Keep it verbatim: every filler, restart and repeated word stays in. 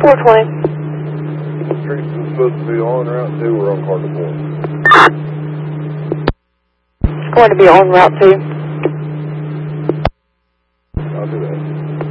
four twenty. Streets is supposed to be on Route two or on Carter four? It's going to be on Route two. I'll do that.